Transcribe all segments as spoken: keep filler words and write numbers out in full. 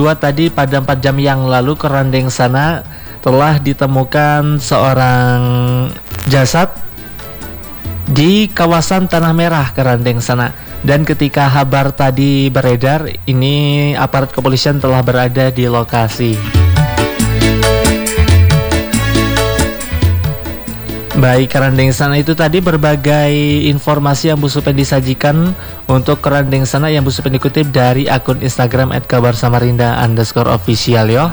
Dua tadi pada empat jam yang lalu Kerandeng sana telah ditemukan seorang jasad di kawasan Tanah Merah Kerandeng sana. Dan ketika kabar tadi beredar, ini aparat kepolisian telah berada di lokasi. Baik, Kerandeng sana itu tadi berbagai informasi yang Bu Supen disajikan untuk Kerandeng sana yang Bu Supen dikutip dari akun Instagram et kabar samarinda underscore official yo.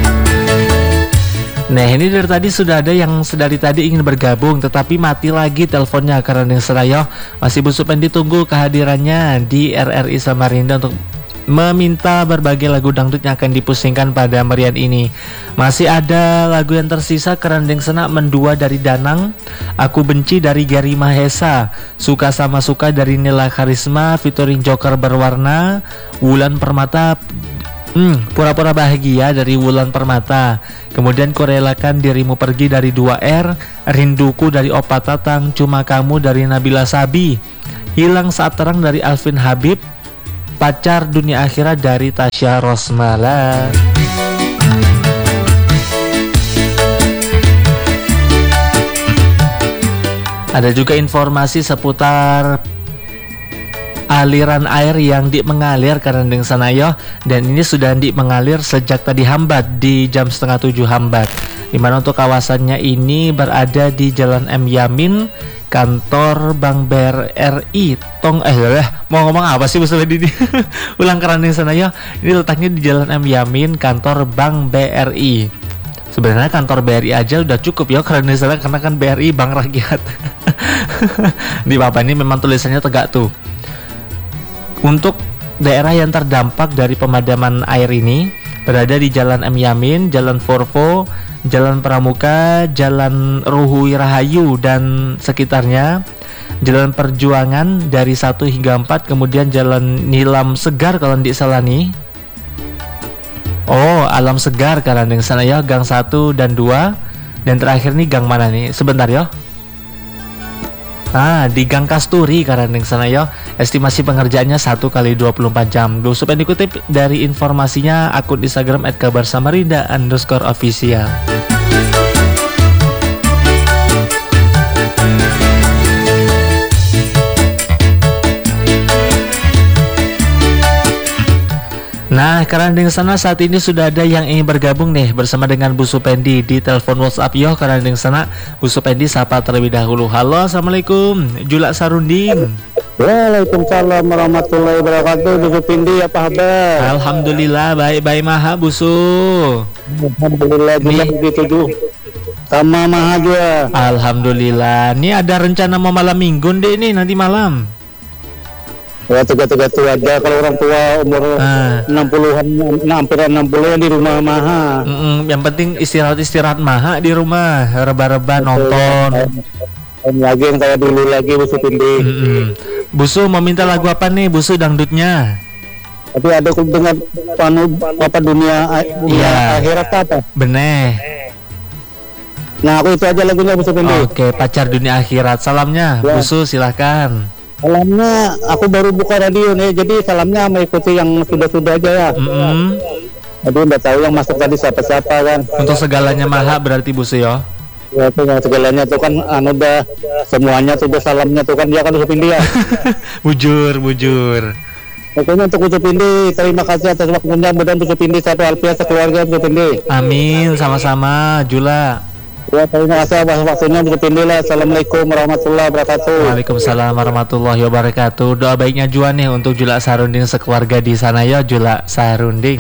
Nah, ini dari tadi sudah ada yang sedari tadi ingin bergabung tetapi mati lagi teleponnya Kerandeng sana yo. Masih Bu Supen ditunggu kehadirannya di R R I Samarinda untuk meminta berbagai lagu dangdut yang akan dipusingkan pada merian ini. Masih ada lagu yang tersisa, Kerandeng sana Mendua dari Danang, Aku Benci dari Gary Mahesa, Suka Sama Suka dari Nila Karisma featuring Joker Berwarna, Wulan Permata, hmm, Pura-Pura Bahagia dari Wulan Permata, kemudian Kurelakan Dirimu Pergi dari dua R, Rinduku dari Opa Tatang, Cuma Kamu dari Nabila Sabi, Hilang Saat Terang dari Alvin Habib, Pacar Dunia Akhirat dari Tasya Rosmala. Ada juga informasi seputar aliran air yang di mengalir Kerandeng sana yo, dan ini sudah di mengalir sejak tadi hambat di jam setengah tujuh hambat, dimana untuk kawasannya ini berada di Jalan M Yamin, kantor Bank B R I. Tong eh lah, mau ngomong apa sih Bos Ledi? Ulang Kerandeng sana ya. Ini letaknya di Jalan M Yamin, kantor Bank B R I. Sebenarnya kantor B R I aja udah cukup ya Kerandeng sana, karena kan B R I Bank Rakyat. Di papan ini memang tulisannya tegak tuh. Untuk daerah yang terdampak dari pemadaman air ini berada di Jalan M Yamin, Jalan Forvo, Jalan Pramuka, Jalan Ruhui Rahayu dan sekitarnya, Jalan Perjuangan dari satu hingga empat, kemudian Jalan Nilam Segar kalau di salah nih. Oh, Alam Segar Kerandeng sana ya, gang satu dan dua, dan terakhir nih gang mana nih? Sebentar ya. Nah, di Gang Kasturi Kerandeng sana ya. Estimasi pengerjaannya satu kali dua puluh empat jam. Bu Supen dikutip dari informasinya akun Instagram et kabar samarinda underscore official. Nah, Kerandeng sana saat ini sudah ada yang ingin bergabung nih bersama dengan Bu Supendi di telepon WhatsApp yo. Kerandeng sana Bu Supendi sapa terlebih dahulu. Halo, assalamualaikum, Julak Sarunding. Waalaikumsalam warahmatullahi wabarakatuh. Bu Supendi apa kabar? Alhamdulillah baik-baik maha Busu. Alhamdulillah juga begitu sama maha juga. Alhamdulillah. Ini ada rencana mau malam minggu deh ini nanti malam. Ya tugas-tugas aja kalau orang tua umur nah. enam puluhan, hampir enam puluh di rumah maha. Mm-mm, yang penting istirahat-istirahat maha di rumah, reba-reba nonton. Lagi yang kayak dulu lagi Bu Supendi. Busu mau minta lagu apa nih Busu dangdutnya? Tapi ada dengan panu apa dunia, dunia ya. Akhirat apa? Bener. Nah aku itu aja lagunya Bu Supendi. Oke, Pacar Dunia Akhirat. Salamnya ya. Busu silahkan. Salamnya aku baru buka radio nih, jadi salamnya mengikuti yang sudah-sudah aja ya. Mm-hmm. Jadi udah tahu yang masuk tadi siapa-siapa kan. Untuk segalanya maha berarti Busu ya. Ya itu yang segalanya tuh kan anu udah semuanya tuh udah salamnya tuh kan dia kan ucapin dia. Bujur, bujur. Pokoknya untuk ucapin dia, terima kasih atas waktunya, mudah-mudahan ucapin dia satu alfiah sekeluarga ucapin dia. Amin, sama-sama Jula. Ya, terima kasih atas waktunya ucapin dia. Assalamualaikum warahmatullahi wabarakatuh. Waalaikumsalam warahmatullahi wabarakatuh. Doa baiknya Juan nih untuk Jula Sarunding sekeluarga di sana ya, Jula Sarunding.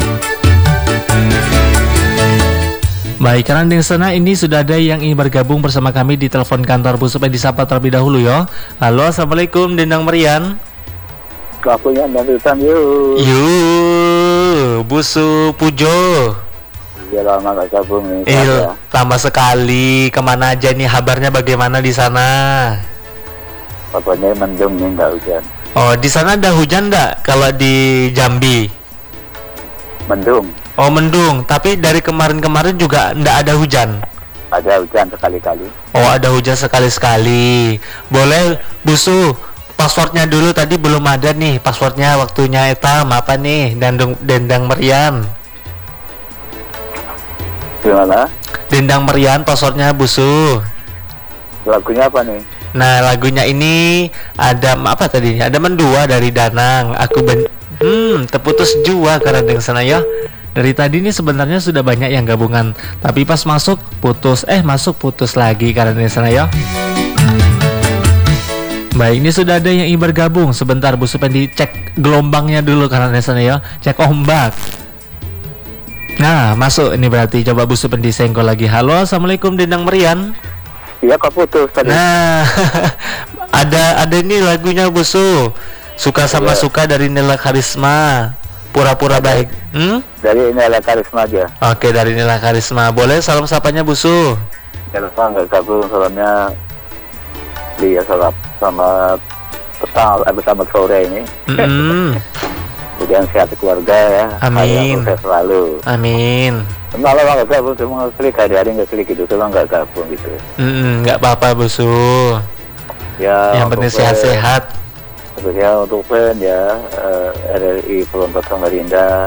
Baik, Kerandeng sana ini sudah ada yang ingin bergabung bersama kami di telepon kantor Bu Supen disapa terlebih dahulu ya. Halo, assalamualaikum Dendang Merian. Kapunya Nandutan yuk. Yuk, Busu Pujo. Iya lama gak gabung nih. Iya, tambah sekali. Kemana aja nih? Kabarnya bagaimana di sana? Pokoknya mendung nih, nggak hujan. Oh, di sana ada hujan nggak? Kalau di Jambi? Mendung. Oh, mendung. Tapi dari kemarin-kemarin juga nggak ada hujan? Ada hujan sekali-kali. Oh, ada hujan sekali-sekali. Boleh, Busu, passwordnya dulu tadi belum ada nih. Passwordnya waktunya etam apa nih? Dandung Dendang Merian. Gimana? Dendang Merian passwordnya Busu. Lagunya apa nih? Nah lagunya ini ada apa tadi? Ada mendua dari Danang. Aku ben hmm terputus jua karena dengan sana ya. Dari tadi ini sebenarnya sudah banyak yang gabungan, tapi pas masuk putus, eh masuk putus lagi karena dengan sana ya. Baik, ini sudah ada yang ingin bergabung. Sebentar Bu Supendi cek gelombangnya dulu karena dengan sana ya. Cek ombak. Nah masuk ini berarti. Coba Bu Supendi senggol lagi. Halo, assalamualaikum Dendang Merian. Iya kok putus tadi. Nah, ada ada ini lagunya Busu. Suka sama Iya. suka dari Nela Karisma. Pura-pura baik. Hmm? Dari ini ada karisma aja. Oke, dari Nela Karisma. Boleh salam sapanya Busu. Ya lupa nggak gabung salamnya dia salam sama petang eh, bersama sore ini. Mm-mm. Kemudian sehat keluarga ya. Amin. Saya selalu. Amin. Malah nggak gabung, cuma klik hari-hari nggak klik gitu, cuma nggak gabung gitu. Mm-mm, nggak apa-apa Busu. Ya. Yang penting untuk sehat-sehat. Pen, ya untuk pen ya uh, R R I Pelompok Samarinda.